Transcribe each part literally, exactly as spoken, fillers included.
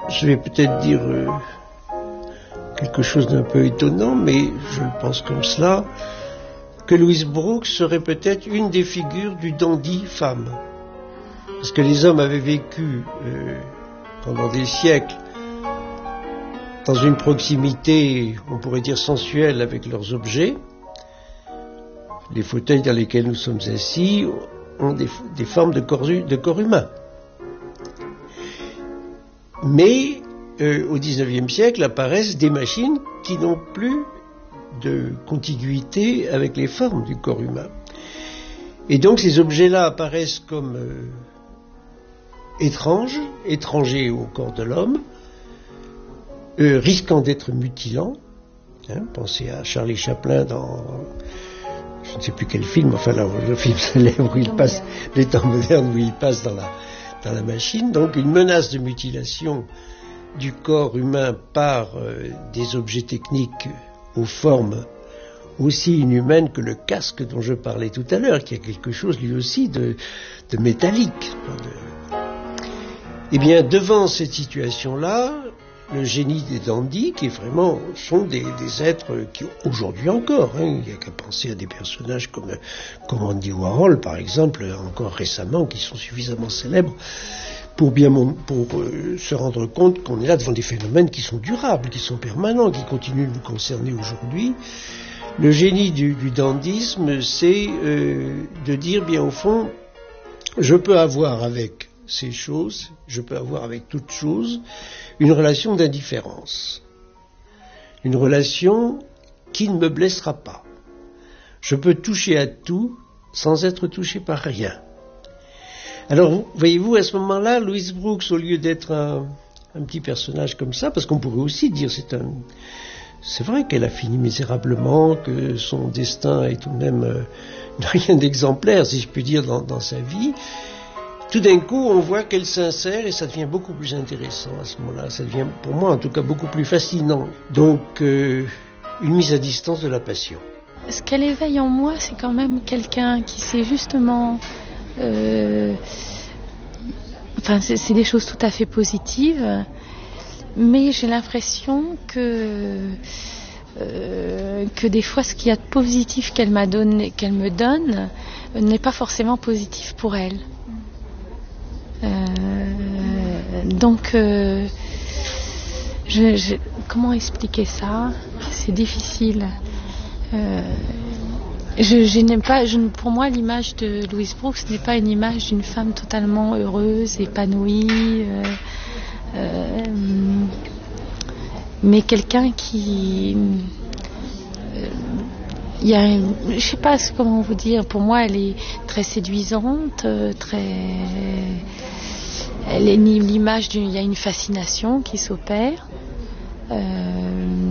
Je vais peut-être dire euh, quelque chose d'un peu étonnant, mais je le pense comme cela, que Louise Brooks serait peut-être une des figures du dandy femme. Parce que les hommes avaient vécu euh, pendant des siècles dans une proximité, on pourrait dire sensuelle, avec leurs objets. Les fauteuils dans lesquels nous sommes assis ont des, des formes de corps, de corps humain. Mais euh, au dix-neuvième siècle apparaissent des machines qui n'ont plus de contiguïté avec les formes du corps humain. Et donc ces objets-là apparaissent comme euh, étranges, étrangers au corps de l'homme, euh, risquant d'être mutilants. Hein, pensez à Charlie Chaplin dans, je ne sais plus quel film, enfin là, le film célèbre où il passe, les temps modernes où il passe dans la, dans la machine. Donc une menace de mutilation du corps humain par euh, des objets techniques aux formes aussi inhumaines que le casque dont je parlais tout à l'heure, qui a quelque chose lui aussi de, de métallique. De... Eh bien, devant cette situation-là, le génie des dandys, qui vraiment sont des, des êtres qui, aujourd'hui encore, hein, il n'y a qu'à penser à des personnages comme, comme Andy Warhol, par exemple, encore récemment, qui sont suffisamment célèbres pour bien pour euh, se rendre compte qu'on est là devant des phénomènes qui sont durables, qui sont permanents, qui continuent de nous concerner aujourd'hui. Le génie du, du dandysme, c'est euh, de dire, bien au fond, je peux avoir avec ces choses, je peux avoir avec toute chose, une relation d'indifférence. Une relation qui ne me blessera pas. Je peux toucher à tout sans être touché par rien. Alors, voyez-vous, à ce moment-là, Louise Brooks, au lieu d'être un, un petit personnage comme ça, parce qu'on pourrait aussi dire, c'est un, c'est vrai qu'elle a fini misérablement, que son destin est tout de même euh, rien d'exemplaire, si je puis dire, dans, dans sa vie. Tout d'un coup, on voit qu'elle s'insère et ça devient beaucoup plus intéressant à ce moment-là. Ça devient, pour moi, en tout cas, beaucoup plus fascinant. Donc, euh, une mise à distance de la passion. Ce qu'elle éveille en moi, c'est quand même quelqu'un qui sait justement... Euh, enfin, c'est, c'est des choses tout à fait positives, mais j'ai l'impression que euh, que des fois, ce qu'il y a de positif qu'elle m'a donné, qu'elle me donne, n'est pas forcément positif pour elle. Euh, donc, euh, je, je, comment expliquer ça ? C'est difficile. Euh, Je, je n'aime pas, je, pour moi, l'image de Louise Brooks n'est pas une image d'une femme totalement heureuse, épanouie, euh, euh, mais quelqu'un qui, euh, il y a, une, je sais pas comment vous dire. Pour moi, elle est très séduisante, très, elle est l'image d'une, il y a une fascination qui s'opère, euh,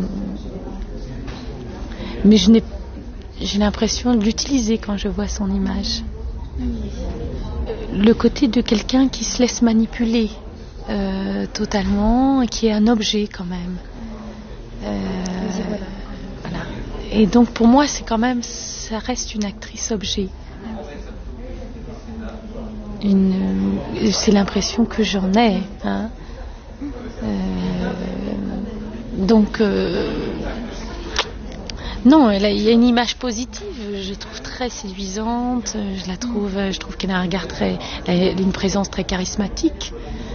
mais je n'ai J'ai l'impression de l'utiliser quand je vois son image. Le côté de quelqu'un qui se laisse manipuler euh, totalement, et qui est un objet quand même. Euh, voilà. Et donc pour moi, c'est quand même, ça reste une actrice objet. Une, c'est l'impression que j'en ai. Hein. Euh, donc. Euh, Non, elle a, il y a une image positive, je la trouve très séduisante, je la trouve, je trouve qu'elle a un regard très, elle a une présence très charismatique.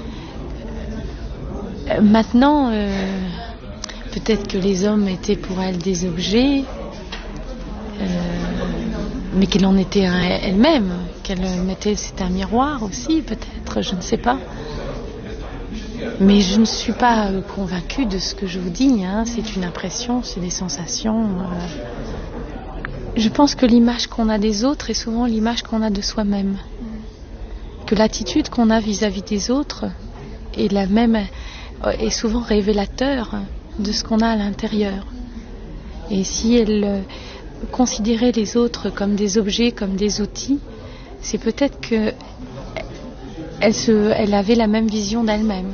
Euh, maintenant, euh, peut-être que les hommes étaient pour elle des objets, euh, mais qu'elle en était un, elle-même, qu'elle mettait, c'était un miroir aussi, peut-être, je ne sais pas. Mais je ne suis pas euh, convaincue de ce que je vous dis, hein. C'est une impression, c'est des sensations. Euh... Je pense que l'image qu'on a des autres est souvent l'image qu'on a de soi-même. Que l'attitude qu'on a vis-à-vis des autres est la même, euh, est souvent révélateur de ce qu'on a à l'intérieur. Et si elle euh, considérait les autres comme des objets, comme des outils, c'est peut-être que elle, se, elle avait la même vision d'elle-même.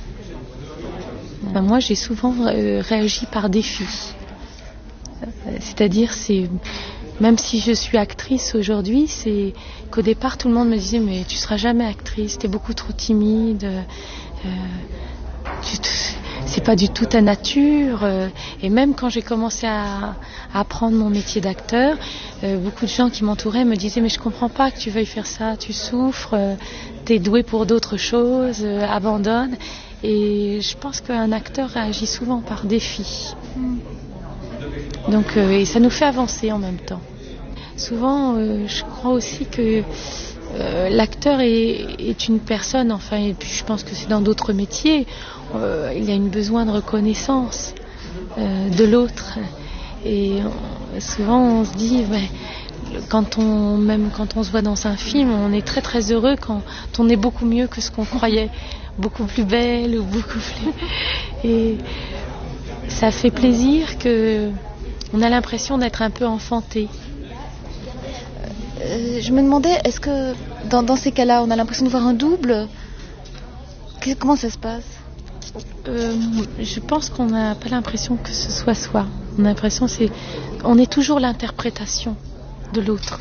Ben moi, j'ai souvent euh, réagi par défi. C'est-à-dire, c'est même si je suis actrice aujourd'hui, c'est qu'au départ, tout le monde me disait « mais tu seras jamais actrice, t'es beaucoup trop timide, euh, du tout, c'est pas du tout ta nature. Euh, et même quand j'ai commencé à, à apprendre mon métier d'acteur, euh, beaucoup de gens qui m'entouraient me disaient mais je comprends pas que tu veuilles faire ça, tu souffres, euh, t'es doué pour d'autres choses, euh, abandonne. Et je pense qu'un acteur réagit souvent par défi. Donc, euh, et ça nous fait avancer en même temps. Souvent, euh, je crois aussi que euh, l'acteur est, est une personne, enfin, et puis je pense que c'est dans d'autres métiers, euh, il y a un besoin de reconnaissance euh, de l'autre. Et on, souvent, on se dit, ouais, quand on, même quand on se voit dans un film, on est très très heureux quand on est beaucoup mieux que ce qu'on croyait, beaucoup plus belle ou beaucoup plus. Et ça fait plaisir que on a l'impression d'être un peu enfanté. Euh, je me demandais, est-ce que dans, dans ces cas-là, on a l'impression de voir un double ? que, Comment ça se passe ? euh, Je pense qu'on n'a pas l'impression que ce soit soi. On a l'impression c'est, on est toujours l'interprétation de l'autre.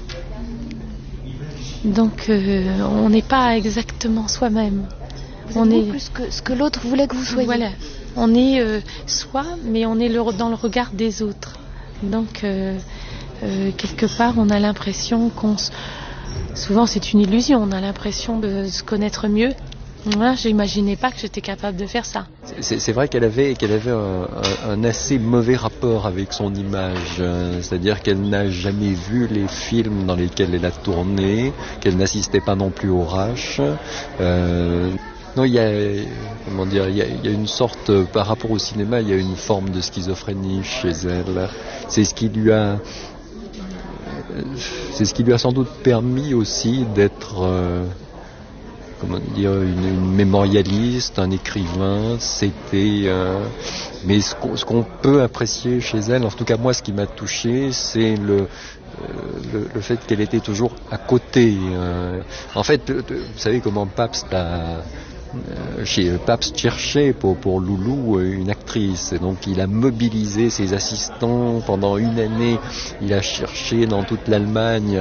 Donc euh, on n'est pas exactement soi-même. Vous on êtes est plus que ce que l'autre voulait que vous soyez. Voilà, on est euh, soi, mais on est le, dans le regard des autres. Donc euh, euh, quelque part, on a l'impression qu'on, s... souvent c'est une illusion. On a l'impression de se connaître mieux. Moi, j'imaginais pas que j'étais capable de faire ça. C'est, c'est vrai qu'elle avait, qu'elle avait un, un, un assez mauvais rapport avec son image, euh, c'est-à-dire qu'elle n'a jamais vu les films dans lesquels elle a tourné, qu'elle n'assistait pas non plus au Rache. Euh, non, il y a, comment dire, il y a, il y a une sorte, par rapport au cinéma, il y a une forme de schizophrénie chez elle. C'est ce qui lui a, c'est ce qui lui a sans doute permis aussi d'être euh, comment dire, une, une mémorialiste, un écrivain. C'était, euh, mais ce qu'on, ce qu'on peut apprécier chez elle, en tout cas moi, ce qui m'a touché, c'est le, euh, le, le fait qu'elle était toujours à côté. Euh. En fait, vous savez comment Pabst a Euh, chez Pabst cherchait pour, pour Loulou une actrice, et donc il a mobilisé ses assistants pendant une année, il a cherché dans toute l'Allemagne